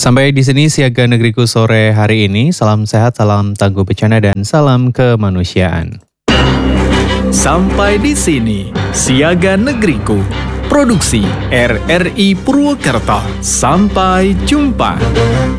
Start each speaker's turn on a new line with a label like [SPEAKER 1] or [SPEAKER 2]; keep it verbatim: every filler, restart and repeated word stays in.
[SPEAKER 1] Sampai di sini Siaga Negeriku sore hari ini. Salam sehat, salam tangguh bencana, dan salam kemanusiaan.
[SPEAKER 2] Sampai di sini Siaga Negeriku, produksi R R I Purwokerto. Sampai jumpa.